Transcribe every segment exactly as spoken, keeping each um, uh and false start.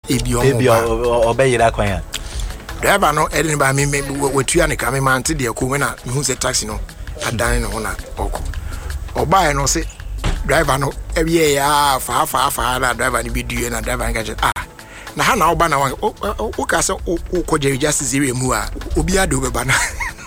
ebi o ebi o obeyira kwan ya driver no edin ba me wetua ne ka me man te de ko na me hu se taxi no adan no na oko oba no se driver no ebi ya fa fa fa na driver ni bi due na driver nga je ah na ha na oba na wan o ka se o ko je just zero mu a obi ade obeba na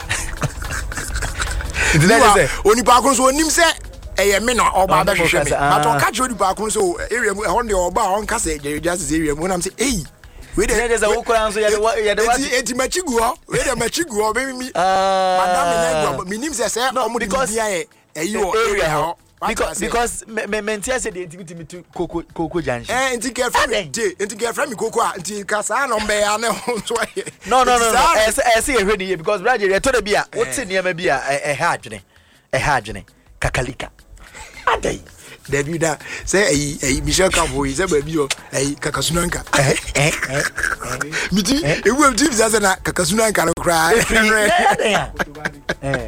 ndine oni pa kun so onim se eye me na oba ba hwehwe me but o ka je oni pa kun so area mu e hon de oba on ka se je just zero mu na me se eh we dey there is a ukura so ya ya de what eti machigu ho we dey machigu ho me mi madam na gwa minim se se omo de bia e eyi o area ho because because me mentia say the intimity to koko koko junction eh enti get from me dey enti get from me koko a enti kasa na mbe ya na ho so aye no no no no eh eh say ehwe ni because brother you to the bia what se niam bia eh ha adwene eh ha adwene kakalika adai David da say eh eh Michel Campo is say baby o eh kakasunanka eh eh miti e wo mti bisa na kakasunanka no kra eh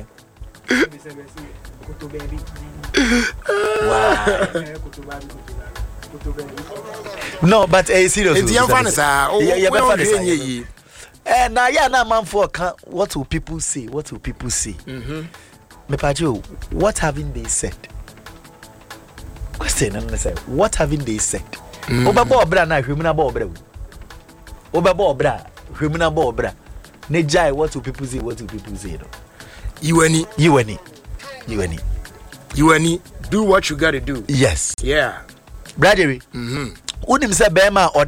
no but eh serious it's young fans ah yeah yeah eh na yeah na man for what will people say what will people say mhm me pajo what having they said question and say what having they said obaba obra na hwemu na ba obra obaba obra hwemu na ba obra ne jai what will people say what will people say no yiwani yiwani yiwani yiwani do what you got to do yes yeah brother mhm unim say be ma